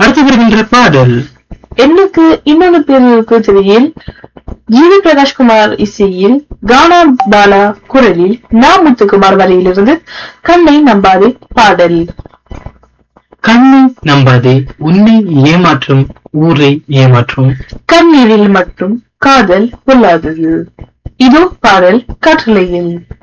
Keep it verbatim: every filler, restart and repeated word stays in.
அடுத்து வருகின்ற பாடல் எண்ணுக்கு இன்னொரு பேருக்கு திரையில் ஜிவி பிரகாஷ்குமார் இசையில் கானா பாலா குரலில் நா முத்துக்குமார் வரையிலிருந்து கண்ணை நம்பாதே பாடல். கண்ணை நம்பாதே, உன்னை ஏமாற்றும் ஊரை ஏமாற்றும், கண்ணீரில் மட்டும் காதல் கொள்ளாதது. இதோ பாடல் காற்றலையில்.